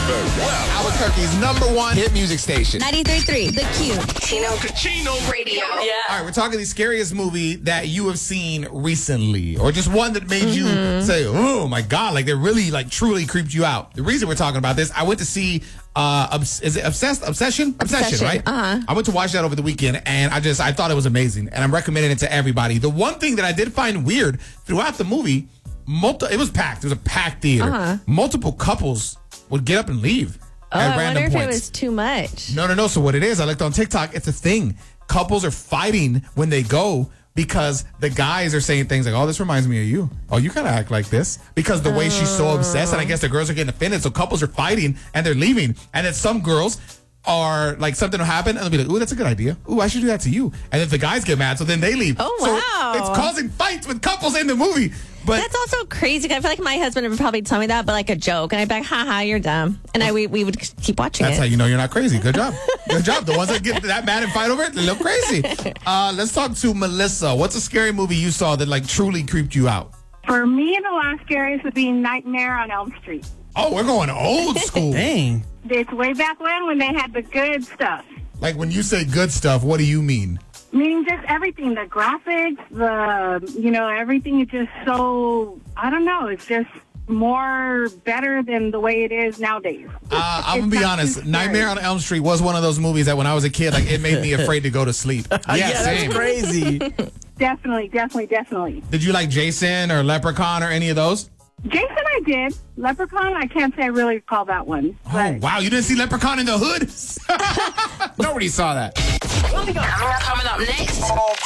Albuquerque's #1 hit music station. 93.3, The Q. Kachino Radio. Yeah. All right, we're talking the scariest movie that you have seen recently, or just one that made you say, "Oh my God!" Like, that really, like, truly creeped you out. The reason we're talking about this, I went to see, is it Obsession, right? I went to watch that over the weekend, and I thought it was amazing, and I'm recommending it to everybody. The one thing that I did find weird throughout the movie, it was packed. It was a packed theater. Multiple couples would get up and leave. I wonder if it was too much. No. So what it is, I looked on TikTok, it's a thing. Couples are fighting when they go because the guys are saying things like, "Oh, this reminds me of you. Oh, you kind of act like this." Because the way she's so obsessed, and I guess the girls are getting offended, so couples are fighting and they're leaving. And then some girls are like, something will happen and they'll be like, "Ooh, that's a good idea. Ooh, I should do that to you." And then the guys get mad, so then they leave. Oh, wow. So it's causing fights with couples in the movie. But that's also crazy. I feel like my husband would probably tell me that, but like a joke. And I'd be like, haha, you're dumb. And we would keep watching that's it. how you know you're not crazy. Good job. Good job. The ones that get that mad and fight over it, they look crazy. Let's talk to Melissa. What's a scary movie you saw that like truly creeped you out? For me, the last scariest would be Nightmare on Elm Street. Oh, we're going old school. Dang. It's way back when they had the good stuff. Like, when you say good stuff, what do you mean? Meaning just everything, the graphics, everything is just so, I don't know, it's just more better than the way it is nowadays. I'm going to be honest. Nightmare on Elm Street was one of those movies that when I was a kid, like, it made me afraid to go to sleep. Yeah, same. that's crazy. Definitely. Did you like Jason or Leprechaun or any of those? Jason, I did. Leprechaun, I can't say I really recall that one. Oh, wow. You didn't see Leprechaun in the Hood? Nobody saw that. Coming up next.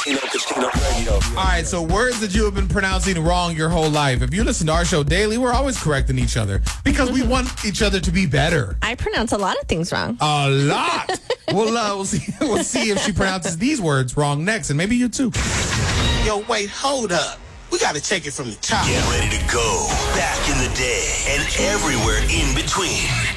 All right, so words that you have been pronouncing wrong your whole life. If you listen to our show daily, we're always correcting each other because we want each other to be better. I pronounce a lot of things wrong. A lot. We'll see if she pronounces these words wrong next, and maybe you too. Yo, wait, hold up. We got to check it from the top. Get ready to go back in the day and everywhere in between.